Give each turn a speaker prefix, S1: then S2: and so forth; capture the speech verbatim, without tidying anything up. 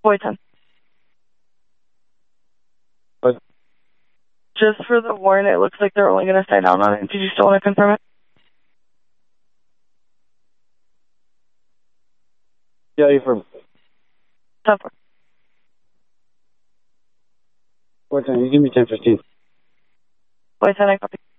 S1: Boy ten.
S2: What?
S1: Just for the warrant, it looks like they're only going to sign out on it. Did you still want to confirm it?
S2: Yeah, you from?
S1: ten four.
S2: Boy ten, you give me ten fifteen.
S1: Boy ten, I copy.